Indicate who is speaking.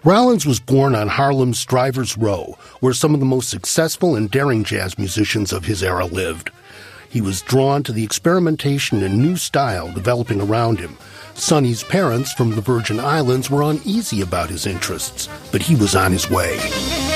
Speaker 1: Rollins was born on Harlem's Drivers Row, where some of the most successful and daring jazz musicians of his era lived. He was drawn to the experimentation and new style developing around him. Sonny's parents from the Virgin Islands were uneasy about his interests, but he was on his way.